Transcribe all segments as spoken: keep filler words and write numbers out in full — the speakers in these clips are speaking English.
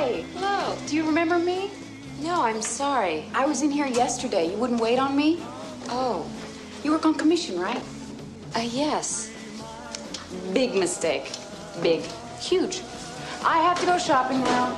Hi. Hello. Do you remember me? No, I'm sorry. I was in here yesterday. You wouldn't wait on me? Oh, You work on commission, right? uh, yes. Big mistake. Big. Huge. I have to go shopping now.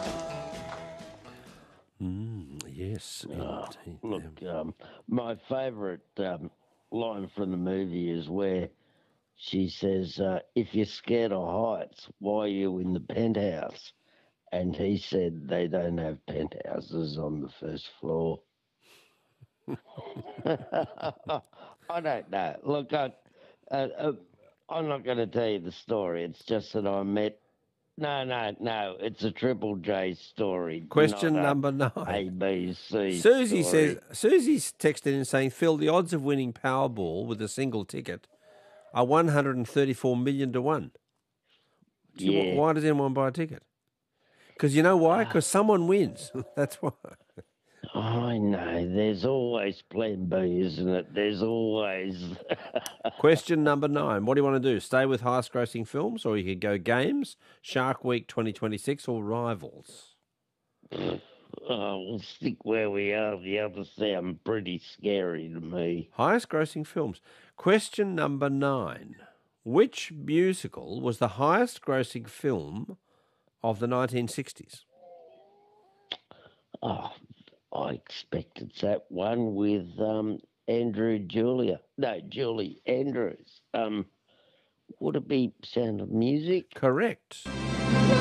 Mm, yes, indeed. Look, um, my favourite um, line from the movie is where she says, uh, if you're scared of heights, why are you in the penthouse? And he said they don't have penthouses on the first floor. I don't know. Look, I, uh, uh, I'm not going to tell you the story. It's just that I met. No, no, no. It's a Triple J story. Question not number a nine. A B C. Susie story. says, Susie's texted in saying, Phil, the odds of winning Powerball with a single ticket are one hundred thirty-four million to one. Do you, Yeah. Why does anyone buy a ticket? Because you know why? Because someone wins. That's why. I know. There's always plan B, isn't it? There's always. Question number nine. What do you want to do? Stay with highest grossing films, or you could go games, Shark Week twenty twenty-six, or Rivals? Oh, we'll stick where we are. The others sound pretty scary to me. Highest grossing films. Question number nine. Which musical was the highest grossing film of the nineteen sixties? Oh, I expect it's that one with um, Andrew Julia. No, Julie Andrews. Um, would it be Sound of Music? Correct.